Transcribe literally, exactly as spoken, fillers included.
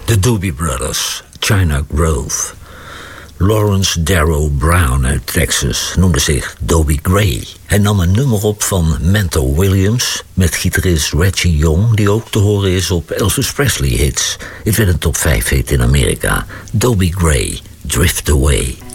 De Doobie Brothers, China Grove. Lawrence Darrow Brown uit Texas noemde zich Dobie Gray. Hij nam een nummer op van Mentor Williams met gitarist Reggie Young, die ook te horen is op Elvis Presley hits. Het werd een top vijf hit in Amerika. Dobie Gray, Drift Away.